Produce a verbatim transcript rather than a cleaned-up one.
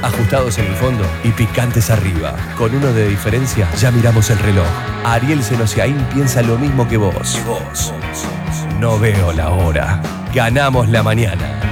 ajustados en el fondo y picantes arriba. Con uno de diferencia, ya miramos el reloj. Ariel Senosiaín piensa lo mismo que vos. Que vos. No veo la hora. Ganamos la mañana.